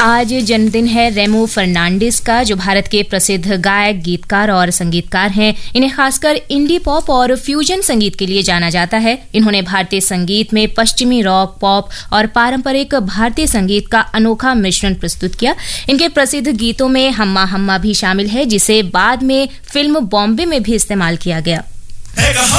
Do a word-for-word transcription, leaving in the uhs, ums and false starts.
आज जन्मदिन है रेमो फर्नांडिस का, जो भारत के प्रसिद्ध गायक, गीतकार और संगीतकार हैं। इन्हें खासकर इंडी पॉप और फ्यूजन संगीत के लिए जाना जाता है। इन्होंने भारतीय संगीत में पश्चिमी रॉक, पॉप और पारंपरिक भारतीय संगीत का अनोखा मिश्रण प्रस्तुत किया। इनके प्रसिद्ध गीतों में हम्मा हम्मा भी शामिल है, जिसे बाद में फिल्म बॉम्बे में भी इस्तेमाल किया गया।